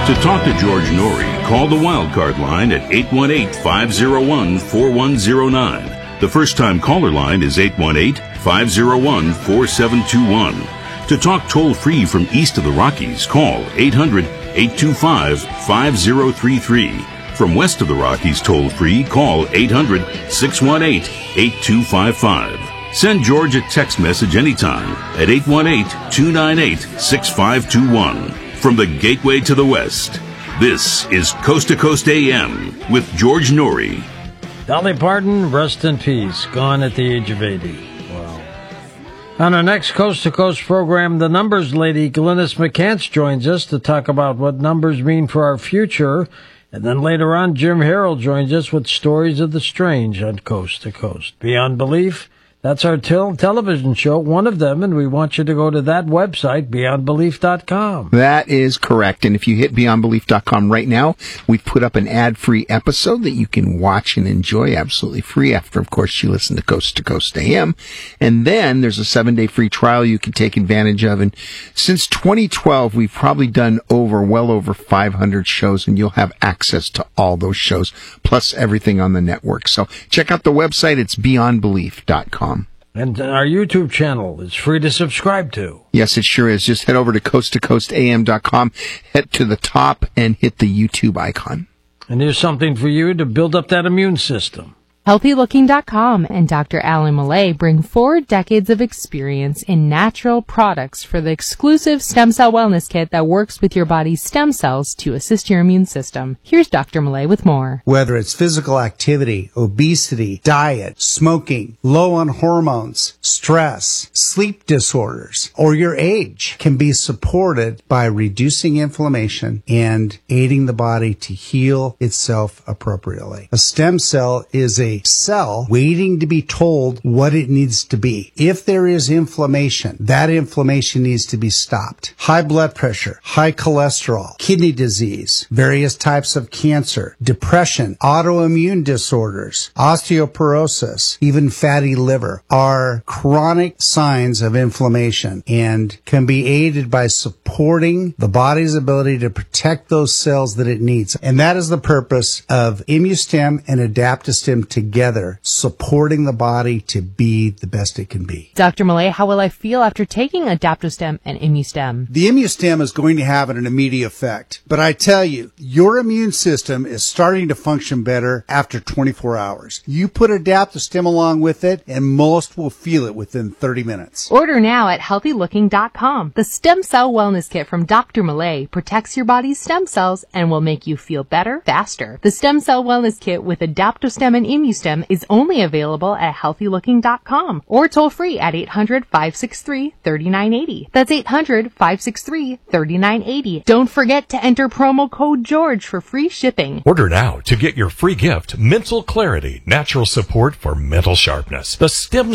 To talk to George Norrie, call the Wildcard line at 818-501-4109. The first-time caller line is 818-501-4721. To talk toll-free from east of the Rockies, call 800-825-5033. From west of the Rockies toll-free, call 800-618-8255. Send George a text message anytime at 818-298-6521. From the Gateway to the West, this is Coast to Coast AM with George Norrie. Dolly Parton, rest in peace, gone at the age of 80. Wow. On our next Coast to Coast program, the numbers lady Glynis McCants joins us to talk about what numbers mean for our future. And then later on, Jim Harrell joins us with stories of the strange on Coast to Coast. Beyond Belief, that's our television show, one of them, and we want you to go to that website, beyondbelief.com. That is correct. And if you hit beyondbelief.com right now, we've put up an ad-free episode that you can watch and enjoy absolutely free after, of course, you listen to Coast AM. And then there's a 7-day free trial you can take advantage of. And since 2012, we've probably done well over 500 shows, and you'll have access to all those shows, plus everything on the network. So check out the website. It's beyondbelief.com. And our YouTube channel is free to subscribe to. Yes, it sure is. Just head over to coasttocoastam.com, head to the top, and hit the YouTube icon. And here's something for you to build up that immune system. HealthyLooking.com and Dr. Alan Millay bring 4 decades of experience in natural products for the exclusive stem cell wellness kit that works with your body's stem cells to assist your immune system. Here's Dr. Millay with more. Whether it's physical activity, obesity, diet, smoking, low on hormones, stress, sleep disorders, or your age can be supported by reducing inflammation and aiding the body to heal itself appropriately. A stem cell is a cell waiting to be told what it needs to be. If there is inflammation, that inflammation needs to be stopped. High blood pressure, high cholesterol, kidney disease, various types of cancer, depression, autoimmune disorders, osteoporosis, even fatty liver are chronic signs of inflammation and can be aided by supporting the body's ability to protect those cells that it needs. And that is the purpose of ImmuStem and Adaptostem together, supporting the body to be the best it can be. Dr. Millay, how will I feel after taking Adaptostem and ImmuStem? The ImmuStem is going to have an immediate effect, but I tell you, your immune system is starting to function better after 24 hours. You put Adaptostem along with it, and most will feel it within 30 minutes. Order now at HealthyLooking.com. The Stem Cell Wellness Kit from Dr. Millay protects your body's stem cells and will make you feel better, faster. The Stem Cell Wellness Kit with Adaptostem and ImmuStem is only available at HealthyLooking.com or toll free at 800-563-3980. That's 800-563-3980. Don't forget to enter promo code GEORGE for free shipping. Order now to get your free gift, Mental Clarity, natural support for mental sharpness. The Stem